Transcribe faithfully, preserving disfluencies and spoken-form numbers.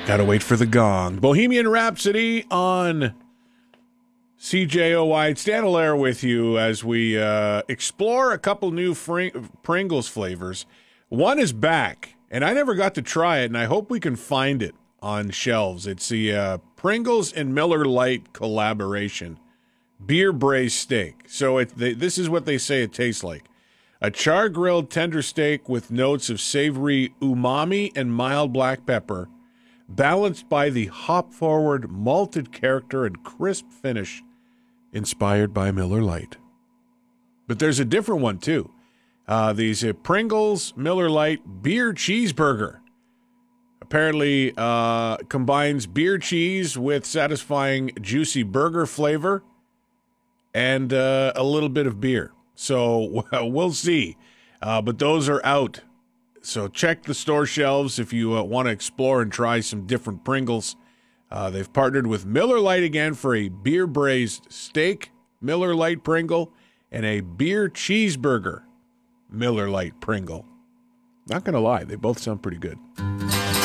Gotta wait for the gong. Bohemian Rhapsody on C J O Y. Stan Allaire with you as we uh, explore a couple new Fring- Pringles flavors. One is back, and I never got to try it, and I hope we can find it on shelves. It's the uh, Pringles and Miller Lite collaboration. Beer braised steak. So it, they, this is what they say it tastes like. A char-grilled tender steak with notes of savory umami and mild black pepper, balanced by the hop-forward malted character and crisp finish inspired by Miller Lite. But there's a different one, too. Uh, these uh, Pringles Miller Lite beer cheeseburger. Apparently uh, combines beer cheese with satisfying juicy burger flavor and uh, a little bit of beer. So we'll see. Uh, but those are out. So check the store shelves if you uh, want to explore and try some different Pringles. Uh, they've partnered with Miller Lite again for a beer braised steak Miller Lite Pringle and a beer cheeseburger Miller Lite Pringle. Not going to lie, they both sound pretty good.